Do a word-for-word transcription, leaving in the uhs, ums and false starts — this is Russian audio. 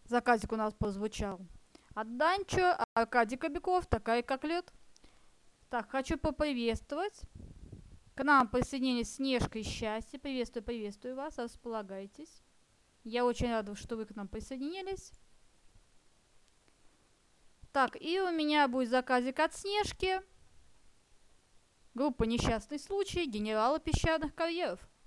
Заказик у нас прозвучал. От Данчо, Аркадий Кобяков, такая как лед. Так, хочу поприветствовать. К нам присоединились Снежка и Счастье. Приветствую, приветствую вас, располагайтесь. Я очень рада, что вы к нам присоединились. Так, и у меня будет заказик от Снежки. Группа «Несчастный случай» генерала песчаных карьеров.